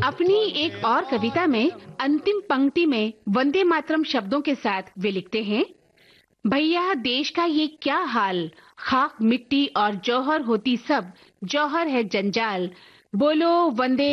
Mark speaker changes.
Speaker 1: अपनी एक और कविता में अंतिम पंक्ति में वंदे मातरम शब्दों के साथ वे लिखते हैं, भैया देश का ये क्या हाल, खाक मिट्टी और जौहर होती सब, जौहर है जंजाल, बोलो वंदे